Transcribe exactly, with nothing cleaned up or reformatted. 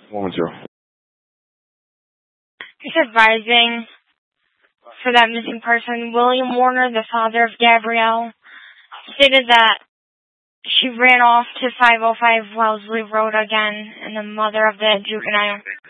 one zero. Just advising for that missing person, William Warner, the father of Gabrielle, stated that she ran off to five oh five Wellesley Road again, and the mother of the juvenile